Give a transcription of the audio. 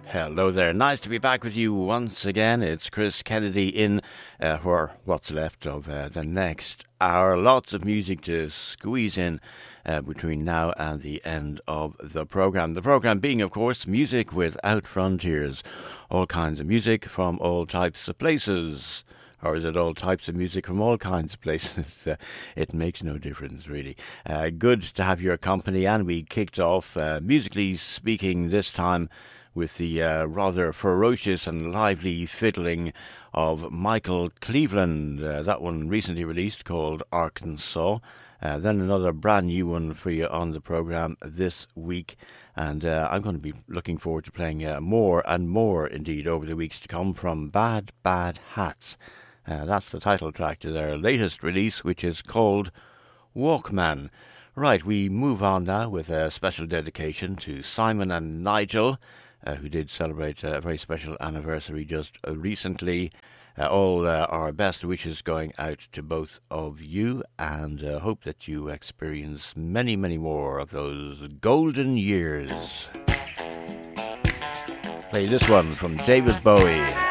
Hello there. Nice to be back with you once again. It's Chris Kennedy in for what's left of the next hour. Lots of music to squeeze in between now and the end of the program. The program being, of course, Music Without Frontiers. All kinds of music from all types of places. Or is it all types of music from all kinds of places? It makes no difference, really. Good to have your company, and we kicked off, musically speaking, this time with the rather ferocious and lively fiddling of Michael Cleveland. That one recently released, called Arkansas. Then another brand new one for you on the program this week. And I'm going to be looking forward to playing more and more, indeed, over the weeks to come from Bad Bad Hats. That's the title track to their latest release, which is called Walkman. Right, we move on now with a special dedication to Simon and Nigel, who did celebrate a very special anniversary just recently. All our best wishes going out to both of you, and hope that you experience many, many more of those golden years. Play this one from David Bowie.